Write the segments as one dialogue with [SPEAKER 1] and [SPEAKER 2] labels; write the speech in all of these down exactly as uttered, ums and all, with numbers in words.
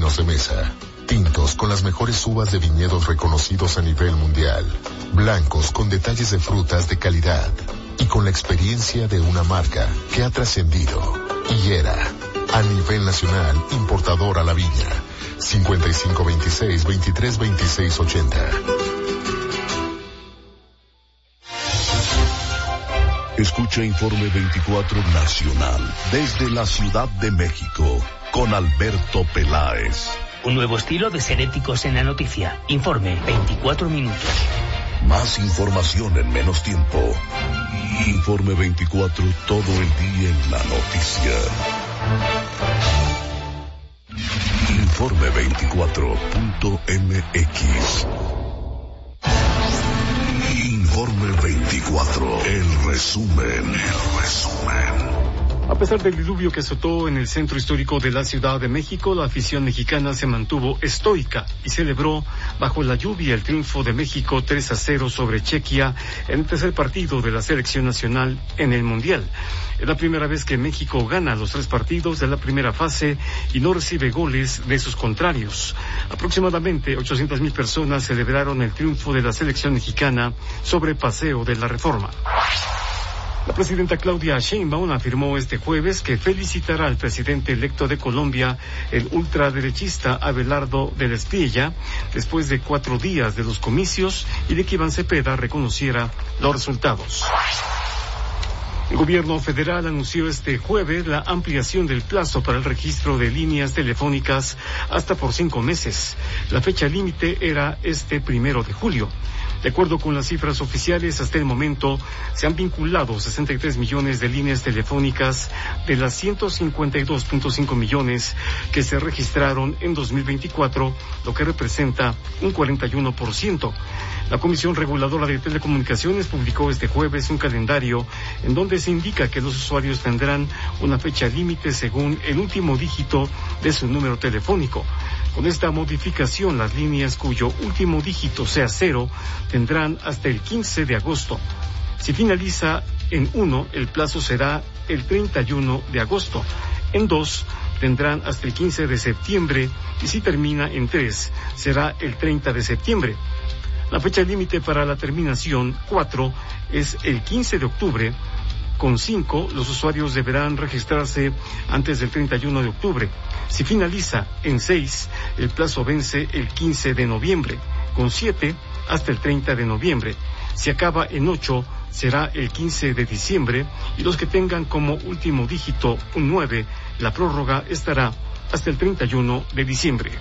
[SPEAKER 1] vinos de mesa. Tintos con las mejores uvas de viñedos reconocidos a nivel mundial. Blancos con detalles de frutas de calidad. Y con la experiencia de una marca que ha trascendido. Higuera, a nivel nacional, importador a la viña. cincuenta y cinco veintiséis, veintitrés veintiséis ochenta.
[SPEAKER 2] Escucha Informe veinticuatro Nacional desde la Ciudad de México con Alberto Peláez.
[SPEAKER 3] Un nuevo estilo de ser éticos en la noticia. Informe veinticuatro minutos.
[SPEAKER 2] Más información en menos tiempo. Informe veinticuatro, todo el día en la noticia. Informe veinticuatro punto m x. Informe veinticuatro, el resumen, el resumen.
[SPEAKER 4] A pesar del diluvio que azotó en el centro histórico de la Ciudad de México, la afición mexicana se mantuvo estoica y celebró bajo la lluvia el triunfo de México tres a cero sobre Chequia en el tercer partido de la selección nacional en el Mundial. Es la primera vez que México gana los tres partidos de la primera fase y no recibe goles de sus contrarios. Aproximadamente ochocientas mil personas celebraron el triunfo de la selección mexicana sobre Paseo de la Reforma. La presidenta Claudia Sheinbaum afirmó este jueves que felicitará al presidente electo de Colombia, el ultraderechista Abelardo de la Espriella, después de cuatro días de los comicios y de que Iván Cepeda reconociera los resultados. El gobierno federal anunció este jueves la ampliación del plazo para el registro de líneas telefónicas hasta por cinco meses. La fecha límite era este primero de julio. De acuerdo con las cifras oficiales, hasta el momento se han vinculado sesenta y tres millones de líneas telefónicas de las ciento cincuenta y dos punto cinco millones que se registraron en dos mil veinticuatro, lo que representa un cuarenta y uno por ciento. La Comisión Reguladora de Telecomunicaciones publicó este jueves un calendario en donde se indica que los usuarios tendrán una fecha límite según el último dígito de su número telefónico. Con esta modificación, las líneas cuyo último dígito sea cero tendrán hasta el quince de agosto. Si finaliza en uno, el plazo será el treinta y uno de agosto. En dos, tendrán hasta el quince de septiembre y si termina en tres, será el treinta de septiembre. La fecha límite para la terminación cuatro es el quince de octubre. Con cinco, los usuarios deberán registrarse antes del treinta y uno de octubre. Si finaliza en seis, el plazo vence el quince de noviembre. Con siete, hasta el treinta de noviembre. Si acaba en ocho, será el quince de diciembre. Y los que tengan como último dígito un nueve, la prórroga estará hasta el treinta y uno de diciembre.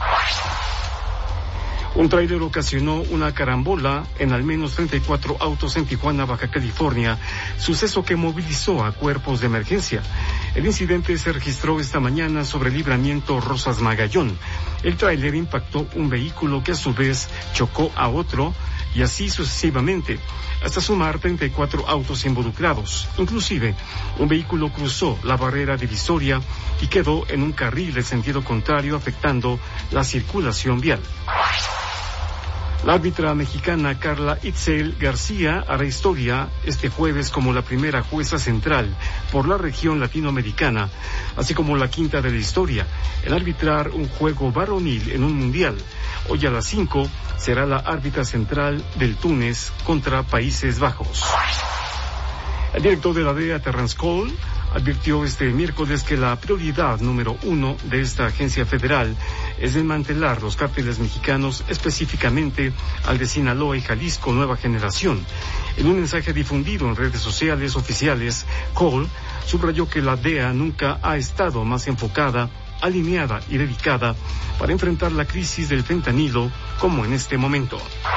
[SPEAKER 4] Un tráiler ocasionó una carambola en al menos treinta y cuatro autos en Tijuana, Baja California, suceso que movilizó a cuerpos de emergencia. El incidente se registró esta mañana sobre el libramiento Rosas Magallón. El tráiler impactó un vehículo que a su vez chocó a otro y así sucesivamente, hasta sumar treinta y cuatro autos involucrados. Inclusive, un vehículo cruzó la barrera divisoria y quedó en un carril de sentido contrario, afectando la circulación vial. La árbitra mexicana Carla Itzel García hará historia este jueves como la primera jueza central por la región latinoamericana, así como la quinta de la historia, en arbitrar un juego varonil en un mundial. Hoy a las cinco será la árbitra central del Túnez contra Países Bajos. El director de la D E A, Terrence Cole, advirtió este miércoles que la prioridad número uno de esta agencia federal es desmantelar los cárteles mexicanos, específicamente al de Sinaloa y Jalisco Nueva Generación. En un mensaje difundido en redes sociales oficiales, Cole subrayó que la D E A nunca ha estado más enfocada, alineada y dedicada para enfrentar la crisis del fentanilo como en este momento.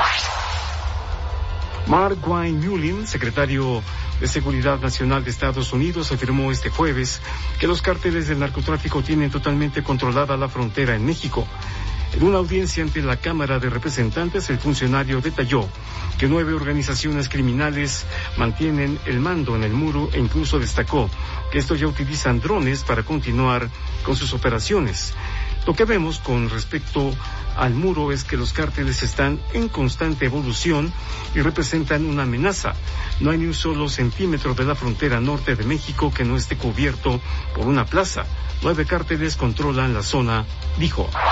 [SPEAKER 4] Mark Wayne Mullin, secretario de Seguridad Nacional de Estados Unidos, afirmó este jueves que los cárteles del narcotráfico tienen totalmente controlada la frontera en México. En una audiencia ante la Cámara de Representantes, el funcionario detalló que nueve organizaciones criminales mantienen el mando en el muro e incluso destacó que estos ya utilizan drones para continuar con sus operaciones. Lo que vemos con respecto al muro es que los cárteles están en constante evolución y representan una amenaza. No hay ni un solo centímetro de la frontera norte de México que no esté cubierto por una plaza. Nueve cárteles controlan la zona, dijo.